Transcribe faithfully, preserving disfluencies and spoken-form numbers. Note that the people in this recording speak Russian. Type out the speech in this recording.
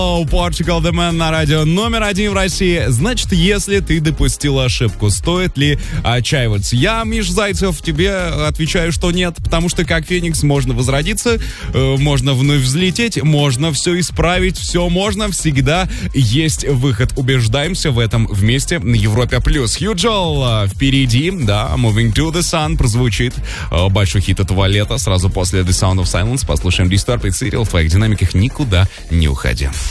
Portugal The Man на радио номер один в России. Значит, если ты допустил ошибку, стоит ли отчаиваться? Я, Миш Зайцев, тебе отвечаю, что нет, потому что как Феникс можно возродиться, э, можно вновь взлететь, можно все исправить, все можно, всегда есть выход. Убеждаемся в этом вместе на Европе плюс. Хью Джол впереди, да, Moving to the Sun прозвучит. Э, большой хит этого лета, сразу после The Sound of Silence. Послушаем Disturbed и Serial в твоих динамиках, никуда не уходи.